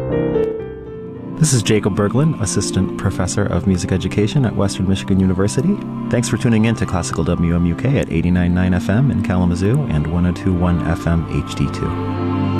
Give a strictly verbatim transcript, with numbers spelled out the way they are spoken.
This is Jacob Berglund, Assistant Professor of Music Education at Western Michigan University. Thanks for tuning in to Classical W M U K at eighty-nine point nine F M in Kalamazoo and one oh two point one F M H D two.